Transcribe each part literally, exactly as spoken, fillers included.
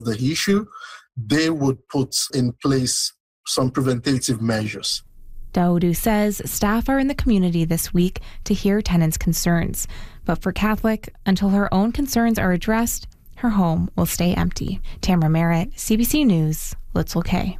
the issue, they would put in place some preventative measures. Daoudou says staff are in the community this week to hear tenants' concerns. But for Catholic, until her own concerns are addressed, her home will stay empty. Tamara Merritt, C B C News, Litzel K.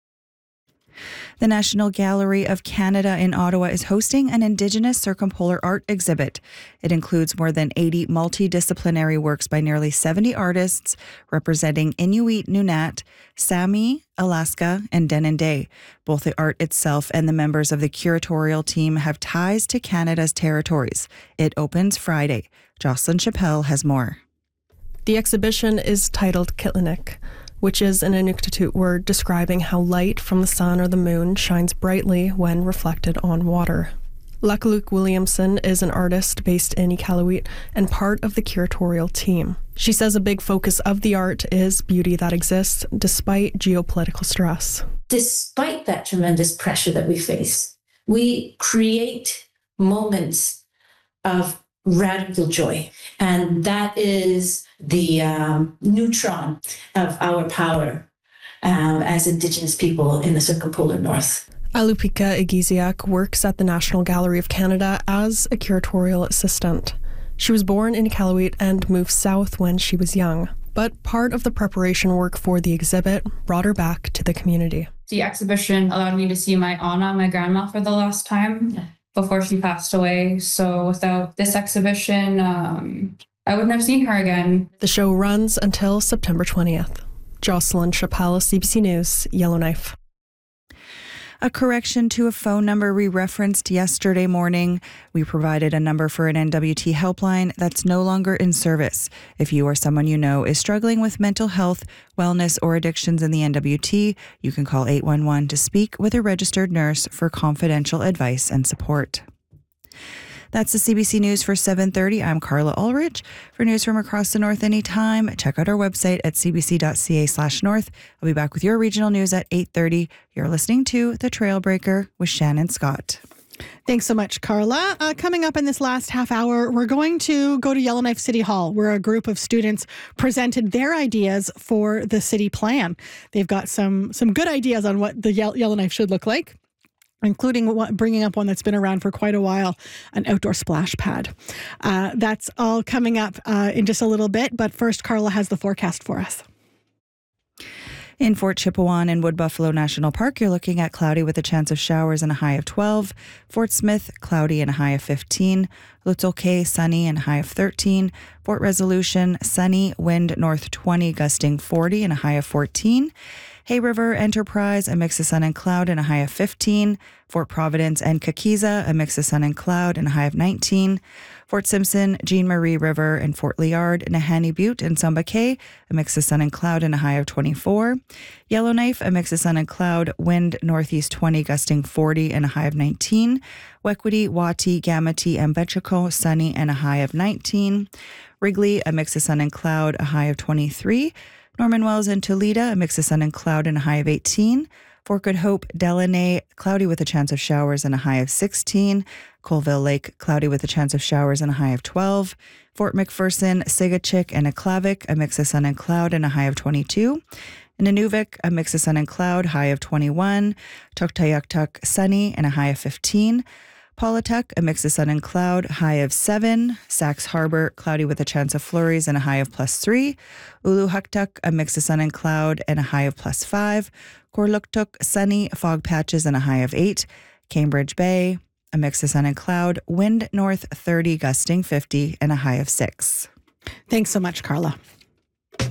The National Gallery of Canada in Ottawa is hosting an Indigenous circumpolar art exhibit. It includes more than eighty multidisciplinary works by nearly seventy artists representing Inuit, Nunat, Sami, Alaska, and Denendeh. Both the art itself and the members of the curatorial team have ties to Canada's territories. It opens Friday. Jocelyn Chappelle has more. The exhibition is titled Kitlinik, which is an Inuktitut word describing how light from the sun or the moon shines brightly when reflected on water. Lakaluk Williamson is an artist based in Iqaluit and part of the curatorial team. She says a big focus of the art is beauty that exists despite geopolitical stress. Despite that tremendous pressure that we face, we create moments of radical joy. And that is the um, neutron of our power um, as Indigenous people in the circumpolar north. Alupika Igiziak works at the National Gallery of Canada as a curatorial assistant. She was born in Iqaluit and moved south when she was young. But part of the preparation work for the exhibit brought her back to the community. The exhibition allowed me to see my Anna, my grandma, for the last time. Yeah. Before she passed away. So without this exhibition, um, I wouldn't have seen her again. The show runs until September twentieth. Jocelyn Chappelle, C B C News, Yellowknife. A correction to a phone number we referenced yesterday morning. We provided a number for an N W T helpline that's no longer in service. If you or someone you know is struggling with mental health, wellness, or addictions in the N W T, you can call eight one one to speak with a registered nurse for confidential advice and support. That's the C B C News for seven thirty. I'm Carla Ulrich. For news from across the north anytime, check out our website at cbc.ca slash north. I'll be back with your regional news at eight thirty. You're listening to The Trailbreaker with Shannon Scott. Thanks so much, Carla. Uh, coming up in this last half hour, we're going to go to Yellowknife City Hall, where a group of students presented their ideas for the city plan. They've got some, some good ideas on what the Yell- Yellowknife should look like, including bringing up one that's been around for quite a while, an outdoor splash pad. Uh, that's all coming up uh, in just a little bit, but first, Carla has the forecast for us. In Fort Chipewyan and Wood Buffalo National Park, you're looking at cloudy with a chance of showers and a high of twelve. Fort Smith, cloudy and a high of fifteen. Little Cay, sunny and a high of thirteen. Fort Resolution, sunny, wind north twenty, gusting forty and a high of fourteen. Hay River, Enterprise, a mix of sun and cloud and a high of fifteen. Fort Providence and Kakiza, a mix of sun and cloud and a high of nineteen. Fort Simpson, Jean Marie River, and Fort Liard, Nahanni Butte, and Samba Cay, a mix of sun and cloud and a high of twenty-four. Yellowknife, a mix of sun and cloud, wind northeast twenty, gusting forty and a high of nineteen. Wequity, Wati, Gamity, and Betchico, sunny and a high of nineteen. Wrigley, a mix of sun and cloud, a high of twenty-three. Norman Wells and Toledo, a mix of sun and cloud and a high of eighteen. Fort Good Hope, Delaney, cloudy with a chance of showers and a high of sixteen. Colville Lake, cloudy with a chance of showers and a high of twelve. Fort McPherson, Sigachik, and Aklavik, a mix of sun and cloud and a high of twenty-two. Nunavik, a mix of sun and cloud, high of twenty-one. Tuktoyaktuk, sunny and a high of fifteen. Paulatuk, a mix of sun and cloud, high of seven. Sax Harbor, cloudy with a chance of flurries and a high of plus three. Uluhuktuk, a mix of sun and cloud and a high of plus five. Korluktuk, sunny, fog patches and a high of eight. Cambridge Bay, a mix of sun and cloud, wind north thirty, gusting fifty and a high of six. Thanks so much, Carla.